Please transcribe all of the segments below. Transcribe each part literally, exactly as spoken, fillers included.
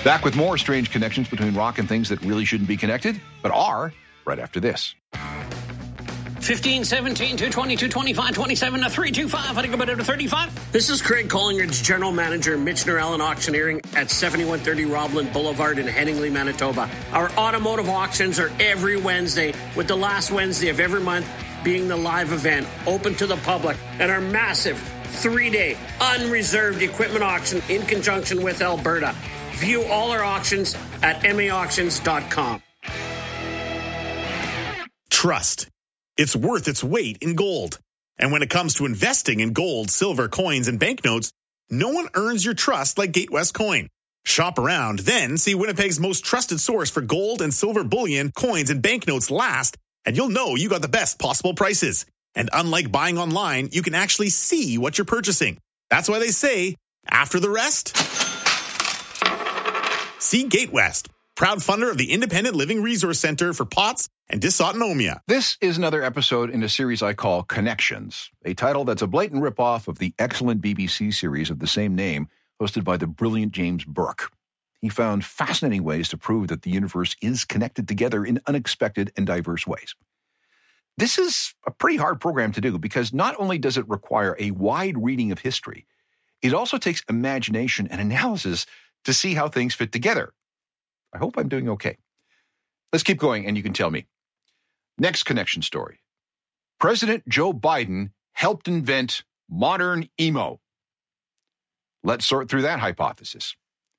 Back with more strange connections between rock and things that really shouldn't be connected, but are, right after this. fifteen, seventeen, two twenty, two twenty-five, twenty-seven, to three two five, I think about it to thirty-five. This is Craig Collingridge, General Manager, Michener Allen Auctioneering at seventy-one thirty Robland Boulevard in Headingley, Manitoba. Our automotive auctions are every Wednesday, with the last Wednesday of every month being the live event, open to the public, and our massive three-day unreserved equipment auction in conjunction with Alberta. View all our auctions at m a auctions dot com. Trust. It's worth its weight in gold. And when it comes to investing in gold, silver, coins, and banknotes, no one earns your trust like Gatewest Coin. Shop around, then see Winnipeg's most trusted source for gold and silver bullion, coins, and banknotes last, and you'll know you got the best possible prices. And unlike buying online, you can actually see what you're purchasing. That's why they say, after the rest, see Gatewest, proud funder of the Independent Living Resource Center for P O T S and dysautonomia. This is another episode in a series I call Connections, a title that's a blatant ripoff of the excellent B B C series of the same name, hosted by the brilliant James Burke. He found fascinating ways to prove that the universe is connected together in unexpected and diverse ways. This is a pretty hard program to do because not only does it require a wide reading of history, it also takes imagination and analysis to see how things fit together. I hope I'm doing okay. Let's keep going and you can tell me. Next connection story. President Joe Biden helped invent modern emo. Let's sort through that hypothesis.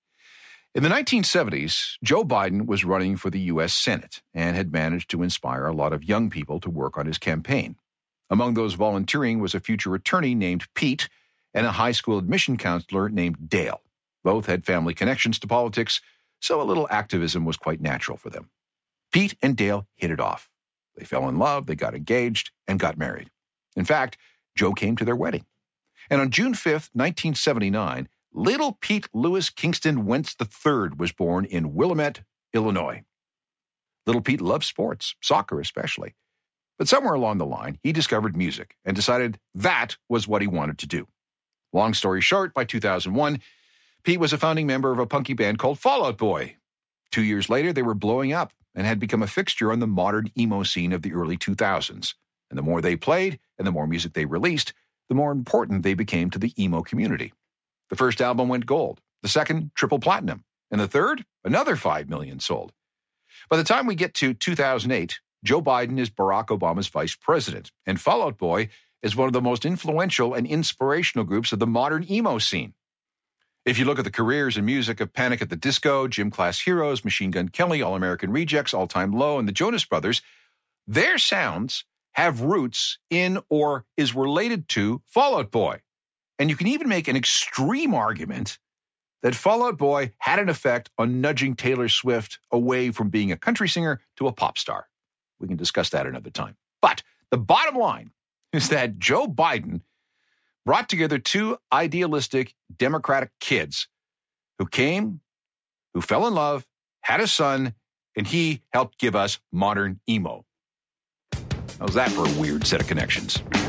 In the nineteen seventies, Joe Biden was running for the U S Senate and had managed to inspire a lot of young people to work on his campaign. Among those volunteering was a future attorney named Pete and a high school admission counselor named Dale. Both had family connections to politics, so a little activism was quite natural for them. Pete and Dale hit it off. They fell in love, they got engaged, and got married. In fact, Joe came to their wedding. And on June fifth, nineteen seventy-nine, little Pete Lewis Kingston Wentz the third was born in Willamette, Illinois. Little Pete loved sports, soccer especially. But somewhere along the line, he discovered music and decided that was what he wanted to do. Long story short, by two thousand one, Pete was a founding member of a punky band called Fall Out Boy. Two years later, they were blowing up and had become a fixture on the modern emo scene of the early two thousands. And the more they played and the more music they released, the more important they became to the emo community. The first album went gold, the second triple platinum, and the third, another five million sold. By the time we get to two thousand eight, Joe Biden is Barack Obama's vice president, and Fall Out Boy is one of the most influential and inspirational groups of the modern emo scene. If you look at the careers and music of Panic at the Disco, Gym Class Heroes, Machine Gun Kelly, All American Rejects, All Time Low, and the Jonas Brothers, their sounds have roots in or is related to Fall Out Boy. And you can even make an extreme argument that Fall Out Boy had an effect on nudging Taylor Swift away from being a country singer to a pop star. We can discuss that another time. But the bottom line is that Joe Biden brought together two idealistic Democratic kids who came, who fell in love, had a son, and he helped give us modern emo. How's that for a weird set of connections?